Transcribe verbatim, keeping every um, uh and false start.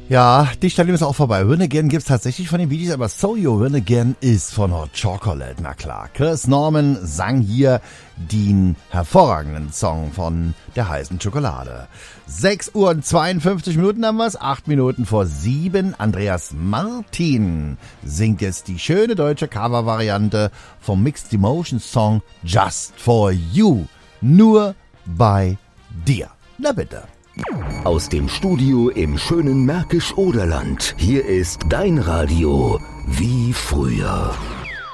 Ja, die Stelle ist auch vorbei. Run Again gibt's tatsächlich von den Bee Gees, aber So You Run Again ist von Hot Chocolate, na klar. Chris Norman sang hier den hervorragenden Song von der heißen Schokolade. sechs Uhr und zweiundfünfzig Minuten haben wir's, acht Minuten vor sieben. Andreas Martin singt jetzt die schöne deutsche Cover-Variante vom Mixed Emotion Song Just For You. Nur bei dir. Na bitte. Aus dem Studio im schönen Märkisch-Oderland. Hier ist dein Radio wie früher.